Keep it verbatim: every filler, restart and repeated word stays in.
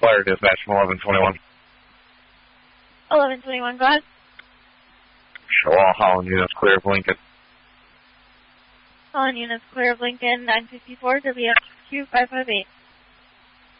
Fire dispatch from eleven twenty-one. eleven twenty-one, go ahead. Show all Holland units clear of Lincoln. Holland units clear of Lincoln, nine fifty-four, W F Q five five eight.